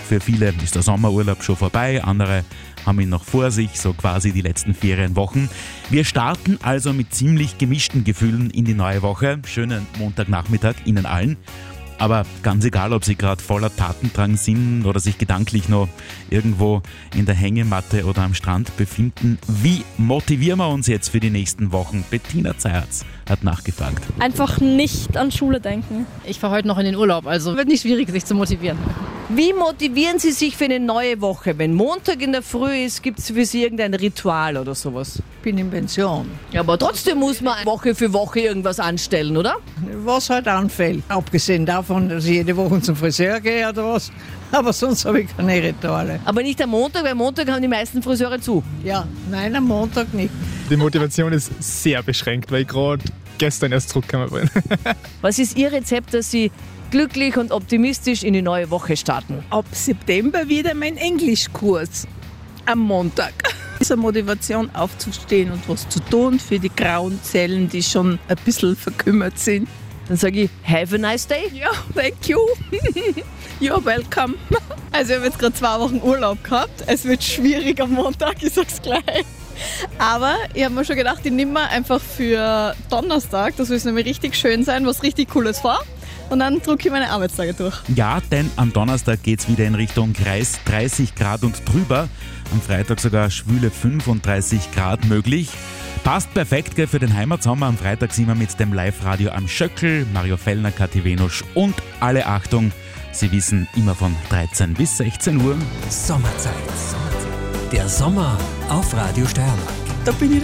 Für viele ist der Sommerurlaub schon vorbei, andere haben ihn noch vor sich, so quasi die letzten Ferienwochen. Wir starten also mit ziemlich gemischten Gefühlen in die neue Woche. Schönen Montagnachmittag Ihnen allen. Aber ganz egal, ob Sie gerade voller Tatendrang sind oder sich gedanklich noch irgendwo in der Hängematte oder am Strand befinden, wie motivieren wir uns jetzt für die nächsten Wochen? Bettina Zeyerz hat nachgefragt. Einfach nicht an Schule denken. Ich fahre heute noch in den Urlaub, also wird nicht schwierig, sich zu motivieren. Wie motivieren Sie sich für eine neue Woche? Wenn Montag in der Früh ist, gibt es für Sie irgendein Ritual oder sowas? Ich bin in Pension. Ja, aber trotzdem muss man Woche für Woche irgendwas anstellen, oder? Was halt anfällt. Abgesehen davon, dass ich jede Woche zum Friseur gehe oder was. Aber sonst habe ich keine Rituale. Aber nicht am Montag, weil Montag haben die meisten Friseure zu. Ja, nein, am Montag nicht. Die Motivation ist sehr beschränkt, weil ich gerade gestern erst zurückgekommen bin. Was ist Ihr Rezept, dass Sie glücklich und optimistisch in die neue Woche starten? Ab September wieder mein Englischkurs am Montag. Diese Motivation aufzustehen und was zu tun für die grauen Zellen, die schon ein bisschen verkümmert sind. Dann sage ich, have a nice day. Ja, thank you. You're welcome. Also ich habe jetzt gerade 2 Wochen Urlaub gehabt. Es wird schwierig am Montag, ich sag's gleich. Aber ich habe mir schon gedacht, ich nehme mir einfach für Donnerstag, das soll es nämlich richtig schön sein, was richtig Cooles vor. Und dann drücke ich meine Arbeitstage durch. Ja, denn am Donnerstag geht es wieder in Richtung Kreis 30 Grad und drüber. Am Freitag sogar schwüle 35 Grad möglich. Passt perfekt für den Heimatsommer. Am Freitag sind wir mit dem Live-Radio am Schöckl, Mario Fellner, Kathi Venusch und alle Achtung, Sie wissen, immer von 13 bis 16 Uhr. Sommerzeit. Der Sommer auf Radio Steiermark. Da bin ich